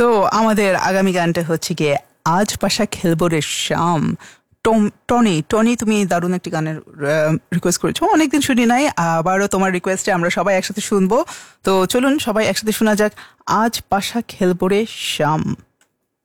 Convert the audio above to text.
তো আমাদের আগামী গানটা হচ্ছে গিয়ে আজ পাশা খেলবো রে শ্যাম। টনি টনি, তুমি দারুণ একটি গানের রিকোয়েস্ট করেছো, অনেকদিন শুনি নাই, আবারও তোমার রিকোয়েস্টে আমরা সবাই একসাথে শুনবো। তো চলুন সবাই একসাথে শোনা যাক আজ পাশা খেলবো রে শ্যাম।